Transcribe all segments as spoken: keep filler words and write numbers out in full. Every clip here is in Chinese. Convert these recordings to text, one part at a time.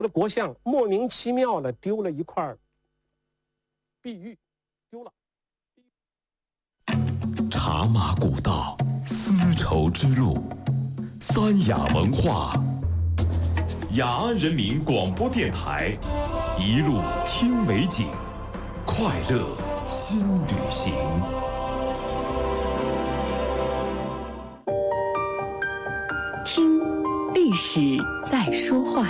那国相莫名其妙的丢了一块碧玉，丢了。 茶马古道，丝绸之路，三雅文化，雅安人民广播电台，一路听美景，快乐新旅行。 听历史在说话。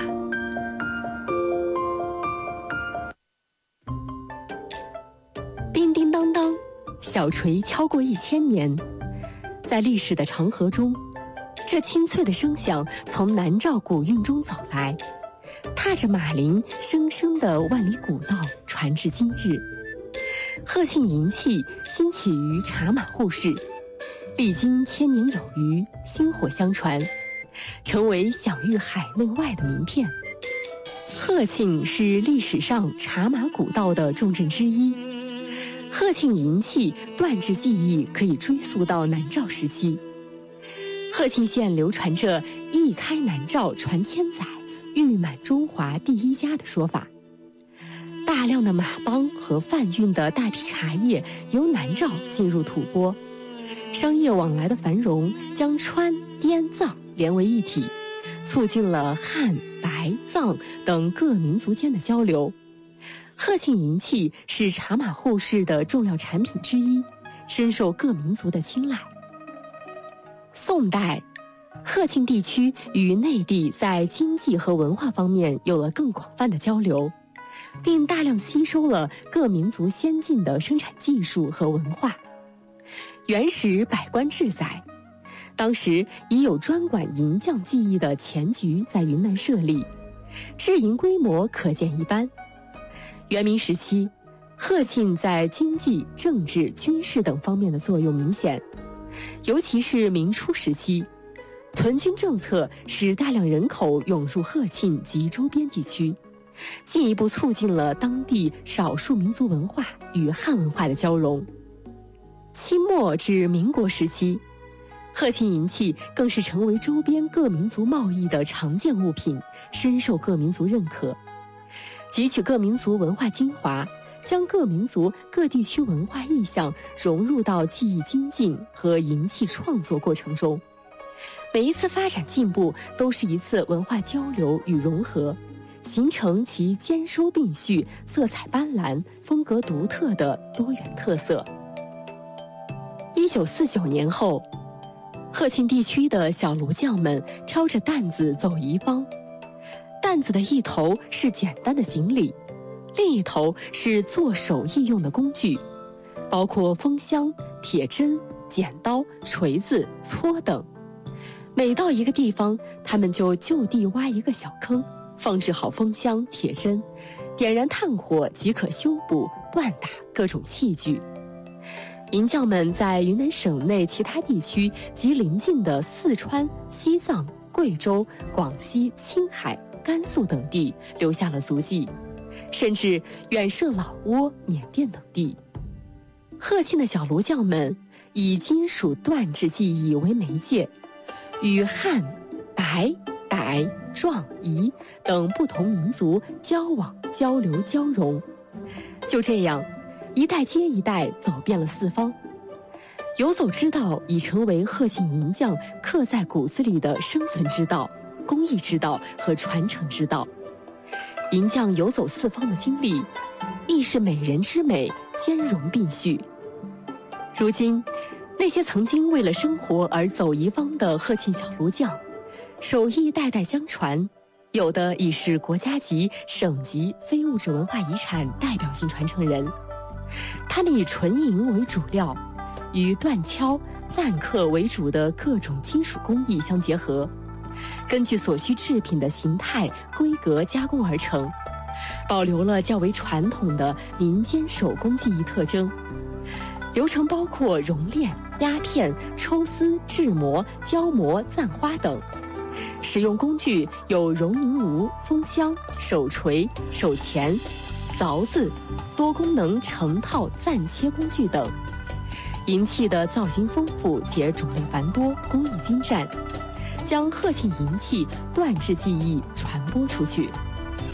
叮叮当当，小锤敲过一千年。在历史的长河中，这清脆的声响从南诏古韵中走来，踏着马铃生生的万里古道传至今日。贺庆银器兴起于茶马户市，历经千年有余，薪火相传，成为享誉海内外的名片。贺庆是历史上茶马古道的重镇之一。贺庆银器锻制技艺可以追溯到南诏时期。贺庆县流传着一开南诏传千载，誉满中华第一家的说法。大量的马帮和贩运的大批茶叶由南诏进入吐蕃，商业往来的繁荣将川滇藏连为一体，促进了汉白藏等各民族间的交流。贺庆银器是茶马户市的重要产品之一，深受各民族的青睐。宋代，贺庆地区与内地在经济和文化方面有了更广泛的交流，并大量吸收了各民族先进的生产技术和文化。元时百官志载，当时已有专管银匠技艺的钱局在云南设立，制银规模可见一斑。元明时期，贺庆在经济、政治、军事等方面的作用明显，尤其是明初时期，屯军政策使大量人口涌入贺庆及周边地区，进一步促进了当地少数民族文化与汉文化的交融。清末至民国时期，贺庆银器更是成为周边各民族贸易的常见物品，深受各民族认可。汲取各民族文化精华，将各民族各地区文化意象融入到技艺精进和银器创作过程中。每一次发展进步都是一次文化交流与融合，形成其兼收并蓄、色彩斑斓、风格独特的多元特色。一九四九年后，贺庆地区的小炉匠们挑着担子走一方，担子的一头是简单的行李，另一头是做手艺用的工具，包括风箱、铁针、剪刀、锤子、锉等。每到一个地方，他们就就地挖一个小坑，放置好风箱、铁针，点燃炭火即可修补、锻打各种器具。银匠们在云南省内其他地区及邻近的四川、西藏、贵州、广西、青海、甘肃等地留下了足迹，甚至远涉老挝、缅甸等地。贺庆的小炉匠们以金属锻制技艺为媒介，与汉、白、傣、壮、彝等不同民族交往、交流、交融。就这样，一代接一代走遍了四方。游走之道已成为贺庆银匠刻在骨子里的生存之道、工艺之道和传承之道。银匠游走四方的经历，亦是美人之美，兼容并蓄。如今，那些曾经为了生活而走一方的贺庆小炉匠，手艺代代相传，有的已是国家级、省级非物质文化遗产代表性传承人。他们以纯银为主料，与锻敲、錾刻为主的各种金属工艺相结合，根据所需制品的形态、规格加工而成，保留了较为传统的民间手工技艺特征。流程包括熔炼、压片、抽丝、制模、胶模、簪花等。使用工具有熔银炉、风箱、手锤、手钳、凿子、多功能成套暂切工具等。银器的造型丰富且种类繁多，工艺精湛，将贺庆银器锻制技艺传播出去。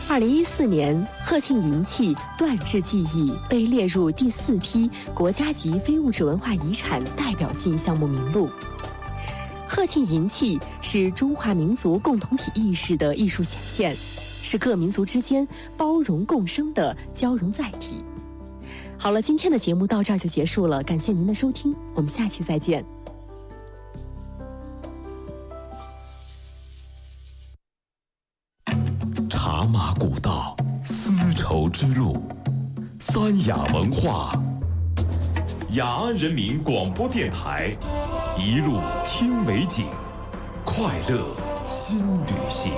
二零一四年，鹤庆银器锻制技艺被列入第四批国家级非物质文化遗产代表性项目名录。鹤庆银器是中华民族共同体意识的艺术显现，是各民族之间包容共生的交融载体。好了，今天的节目到这儿就结束了，感谢您的收听，我们下期再见。 茶马古道，丝绸之路，三雅文化，雅安人民广播电台，一路听美景，快乐新旅行。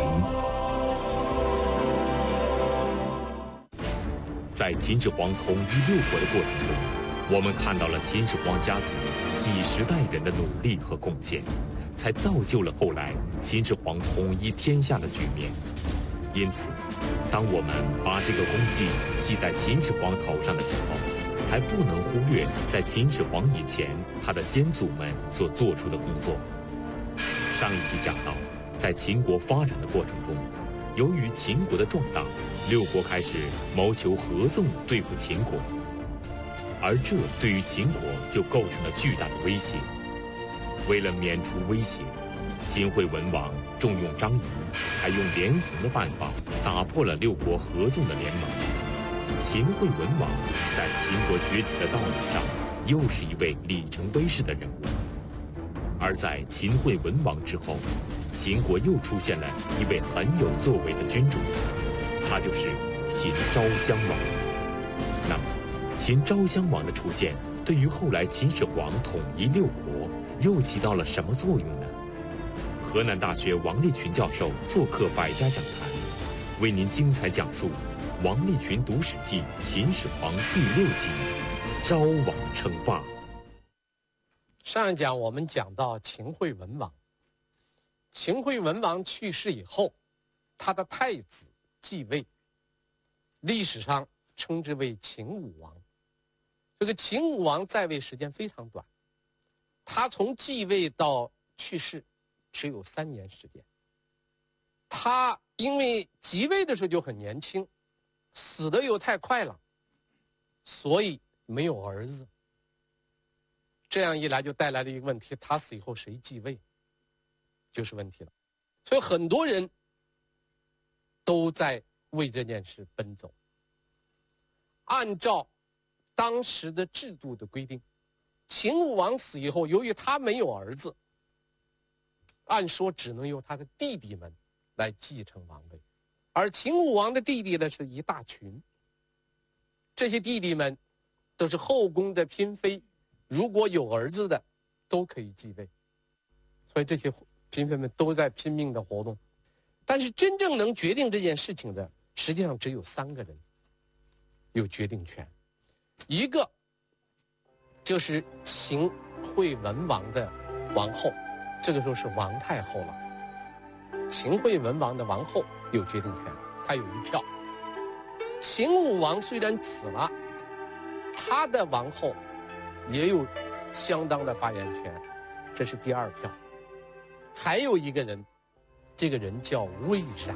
在秦始皇统一六国的过程中，我们看到了秦始皇家族几十代人的努力和贡献，才造就了后来秦始皇统一天下的局面。因此，当我们把这个功绩记在秦始皇头上的时候，还不能忽略在秦始皇以前他的先祖们所做出的工作。上一集讲到，在秦国发展的过程中，由于秦国的壮大，六国开始谋求合纵对付秦国，而这对于秦国就构成了巨大的威胁。为了免除威胁，秦惠文王重用张仪，采用连横的办法打破了六国合纵的联盟。秦惠文王在秦国崛起的道路上，又是一位里程碑式的人物。而在秦惠文王之后，秦国又出现了一位很有作为的君主，他就是秦昭襄王。那么，秦昭襄王的出现，对于后来秦始皇统一六国又起到了什么作用呢？河南大学王立群教授做客百家讲坛，为您精彩讲述王立群读史记秦始皇第六集昭王称霸。 上一讲我们讲到秦惠文王，秦惠文王去世以后，他的太子继位，历史上称之为秦武王。这个秦武王在位时间非常短，他从继位到去世只有三年时间。他因为即位的时候就很年轻，死的又太快了，所以没有儿子。这样一来就带来了一个问题，他死以后谁继位就是问题了。所以很多人都在为这件事奔走。按照当时的制度的规定，秦武王死以后，由于他没有儿子，按说只能由他的弟弟们来继承王位。而秦武王的弟弟呢是一大群，这些弟弟们都是后宫的嫔妃，如果有儿子的都可以继位。所以这些嫔妃们都在拼命的活动。但是真正能决定这件事情的，实际上只有三个人有决定权。一个就是秦惠文王的王后，这个时候是王太后了。秦惠文王的王后有决定权，她有一票。秦武王虽然死了，他的王后也有相当的发言权，这是第二票。还有一个人，这个人叫魏冉，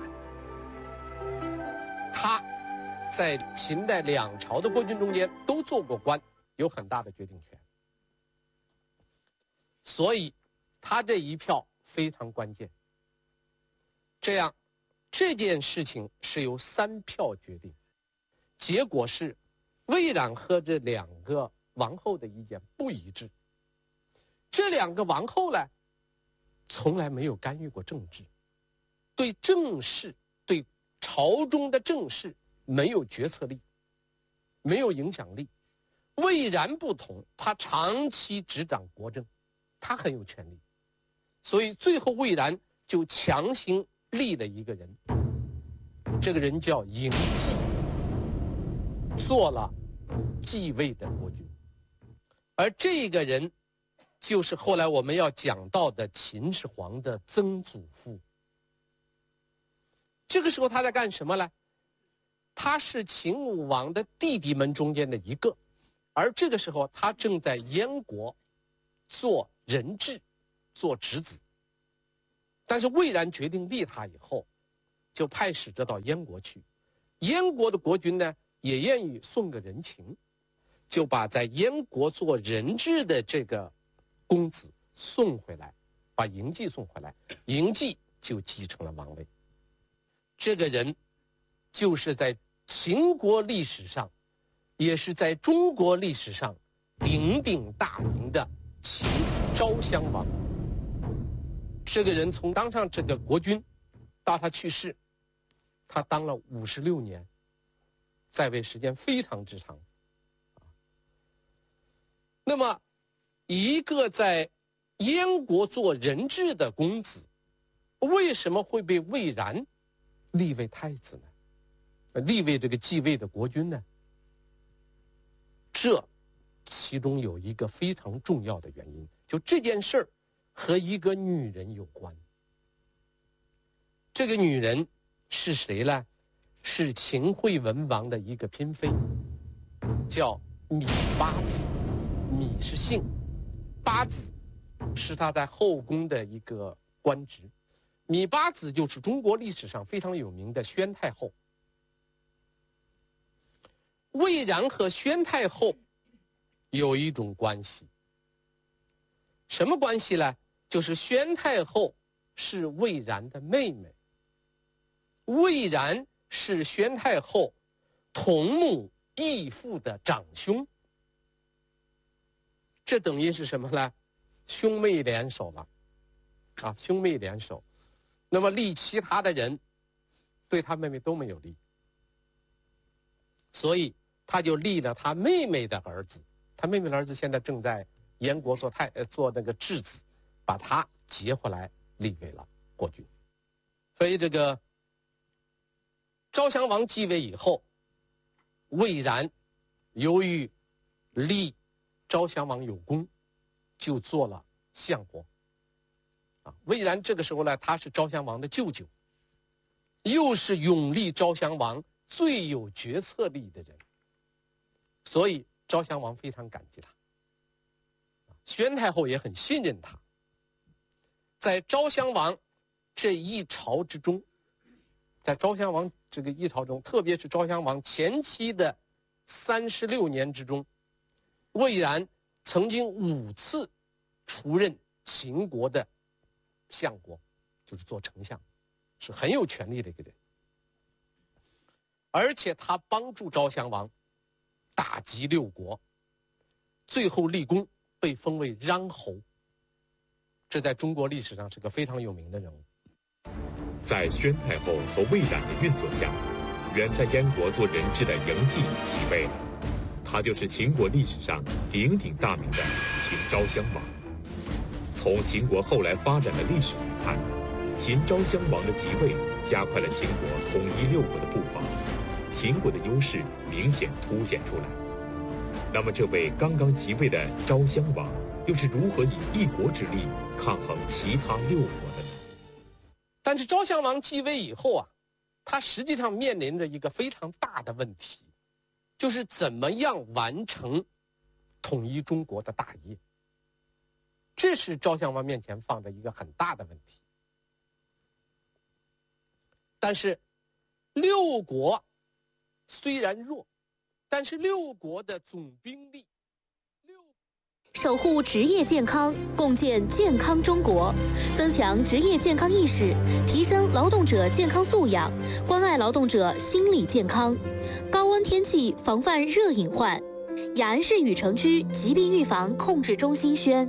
他在秦代两朝的国君中间都做过官，有很大的决定权，所以他这一票非常关键。这样，这件事情是由三票决定，结果是魏冉和这两个王后的意见不一致。这两个王后呢，从来没有干预过政治，对政事、对朝中的政事没有决策力，没有影响力。魏冉不同，他长期执掌国政，他很有权力，所以最后魏冉就强行立了一个人，这个人叫嬴稷，做了继位的国君。而这个人就是后来我们要讲到的秦始皇的曾祖父。这个时候他在干什么呢？他是秦武王的弟弟们中间的一个，而这个时候他正在燕国做人质，做侄子。但是魏冉决定立他以后，就派使者到燕国去， 燕国的国君呢也愿意送个人情，就把在燕国做人质的这个公子送回来，把嬴稷送回来，嬴稷就继承了王位。这个人就是在秦国历史上，也是在中国历史上鼎鼎大名的秦昭襄王。这个人从当上这个国君到他去世，他当了五十六年，在位时间非常之长。那么一个在燕国做人质的公子，为什么会被魏然立为太子呢？立为这个继位的国君呢？这其中有一个非常重要的原因，就这件事儿和一个女人有关。这个女人是谁呢？是秦惠文王的一个嫔妃，叫芈八子。芈是姓，八子是他在后宫的一个官职。芈八子就是中国历史上非常有名的宣太后。魏然和宣太后有一种关系，什么关系呢？就是宣太后是魏然的妹妹，魏然是宣太后同母异父的长兄。这等于是什么呢？兄妹联手了啊，兄妹联手。那么立其他的人对他妹妹都没有立，所以他就立了他妹妹的儿子。他妹妹的儿子现在正在燕国做太呃做那个质子，把他接回来立为了国君。所以这个昭襄王继位以后，魏然由于立昭襄王有功，就做了相国。啊，魏然这个时候呢，他是昭襄王的舅舅，又是拥立昭襄王最有决策力的人，所以昭襄王非常感激他。宣太后也很信任他。在昭襄王这一朝之中，在昭襄王这个一朝中，特别是昭襄王前期的三十六年之中，魏然曾经五次出任秦国的相国，就是做丞相，是很有权力的一个人。而且他帮助昭襄王打击六国，最后立功，被封为穰侯。这在中国历史上是个非常有名的人物。 在宣太后和魏冉的运作下，原在燕国做人质的嬴稷即位了。他就是秦国历史上鼎鼎大名的秦昭襄王。从秦国后来发展的历史来看，秦昭襄王的即位加快了秦国统一六国的步伐，秦国的优势明显凸显出来。那么这位刚刚即位的昭襄王又是如何以一国之力抗衡其他六国的呢？ 但是昭襄王继位以后啊，他实际上面临着一个非常大的问题，就是怎么样完成统一中国的大业。这是昭襄王面前放着一个很大的问题。但是六国虽然弱，但是六国的总兵力， 守护职业健康，共建健康中国，增强职业健康意识，提升劳动者健康素养，关爱劳动者心理健康。高温天气防范热隐患。雅安市禹城区疾病预防控制中心宣。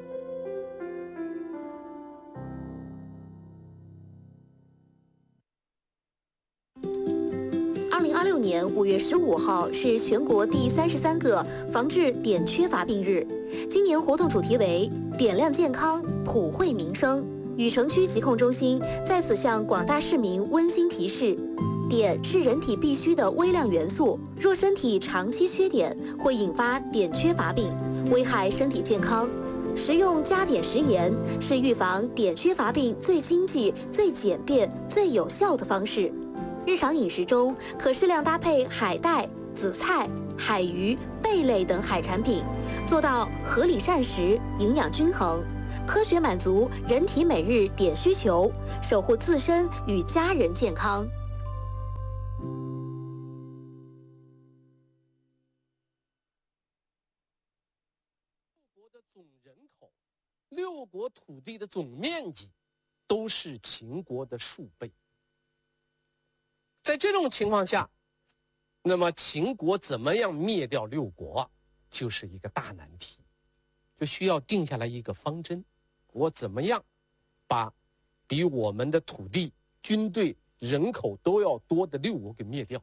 二零二六年五月十五号是全国第三十三个防治碘缺乏病日。今年活动主题为“点亮健康，普惠民生”。禹城区疾控中心在此向广大市民温馨提示：碘是人体必需的微量元素，若身体长期缺碘，会引发碘缺乏病，危害身体健康。食用加碘食盐是预防碘缺乏病最经济、最简便、最有效的方式。日常饮食中可适量搭配海带、紫菜、海鱼、贝类等海产品，做到合理膳食、营养均衡，科学满足人体每日碘需求，守护自身与家人健康。 国的总人口、六国土地的总面积都是秦国的数倍。在这种情况下，那么秦国怎么样灭掉六国，就是一个大难题，就需要定下来一个方针，我怎么样把比我们的土地、军队、人口都要多的六国给灭掉。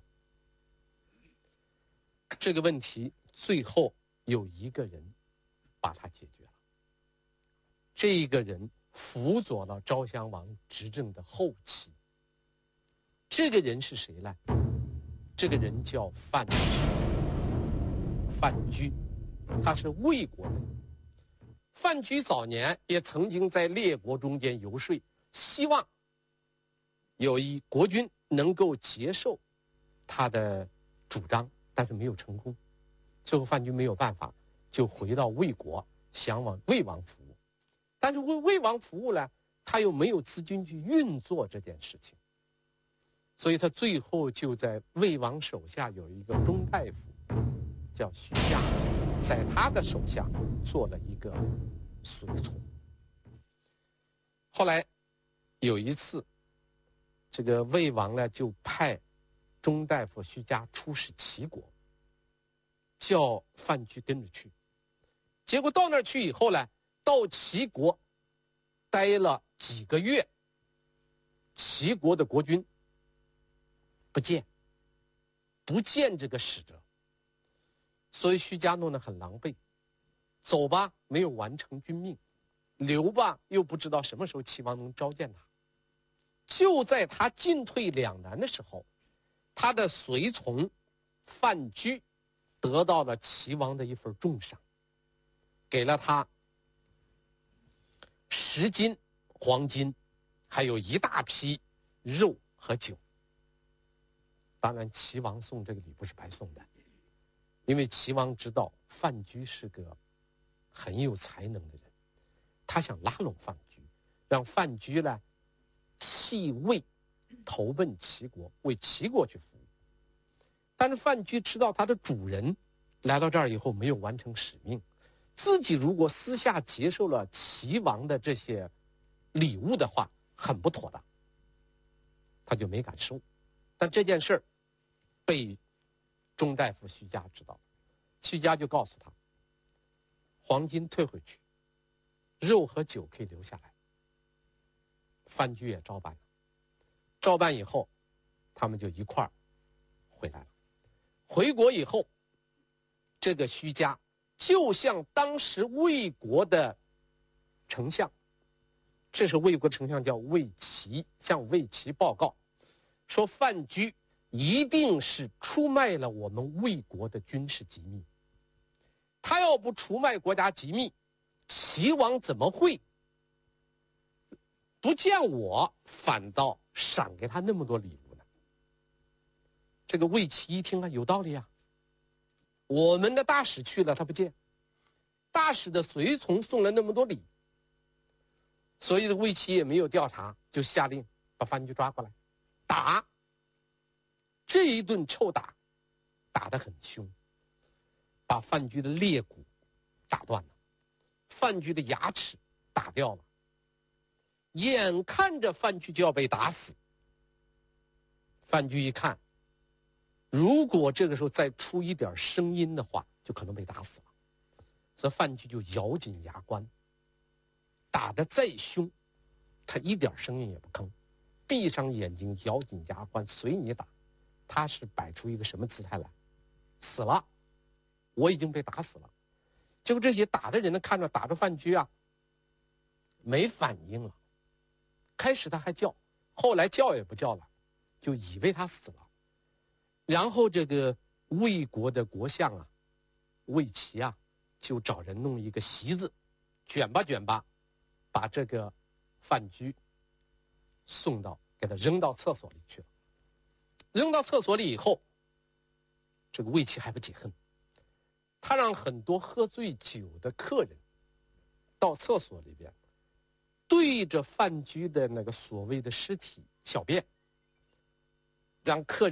这个问题最后有一个人把它解决了，这一个人辅佐了昭襄王执政的后期。这个人是谁呢？这个人叫范雎。范雎，他是魏国人。范雎早年也曾经在列国中间游说，希望有一国君能够接受他的主张，但是没有成功。最后范雎没有办法，就回到魏国，想往魏王服务。但是为魏王服务呢，他又没有资金去运作这件事情，所以他最后就在魏王手下有一个中大夫叫许嘉，在他的手下做了一个随从。后来有一次，这个魏王呢就派中大夫许嘉出使齐国，叫范雎跟着去。结果到那儿去以后呢，到齐国待了几个月，齐国的国君不见，不见这个使者，所以许嘉弄得很狼狈。走吧，没有完成军命；留吧，又不知道什么时候齐王能召见他。就在他进退两难的时候，他的随从范雎得到了齐王的一份重赏，给了他十斤黄金，还有一大批肉和酒。当然齐王送这个礼不是白送的，因为齐王知道范雎是个很有才能的人，他想拉拢范雎，让范雎呢弃魏投奔齐国，为齐国去服务。但是范雎知道他的主人来到这儿以后没有完成使命，自己如果私下接受了齐王的这些礼物的话，很不妥当，他就没敢收。但这件事儿被中大夫许嘉知道，许嘉就告诉他，黄金退回去，肉和酒可以留下来。范雎也照办了，照办以后，他们就一块儿回来了。回国以后，这个许嘉就向当时魏国的丞相，这是魏国丞相叫魏齐，向魏齐报告说范雎一定是出卖了我们魏国的军事机密，他要不出卖国家机密，齐王怎么会不见我反倒赏给他那么多礼物呢？这个魏齐一听啊，有道理啊，我们的大使去了他不见，大使的随从送了那么多礼，所以魏齐也没有调查，就下令把范雎抓过来打。这一顿臭打打得很凶，把范雎的肋骨打断了，范雎的牙齿打掉了，眼看着范雎就要被打死。范雎一看，如果这个时候再出一点声音的话，就可能被打死了，所以范雎就咬紧牙关，打得再凶，他一点声音也不吭，闭上眼睛，咬紧牙关，随你打。他是摆出一个什么姿态来？死了，我已经被打死了。结果这些打的人呢，看着打着范雎啊，没反应了。开始他还叫，后来叫也不叫了，就以为他死了。然后这个魏国的国相啊，魏齐啊，就找人弄一个席子，卷吧卷吧，把这个范雎送到，给他扔到厕所里去了。扔到厕所里以后，这个魏齐还不解恨，他让很多喝醉酒的客人到厕所里边，对着范雎的那个所谓的尸体小便，让客人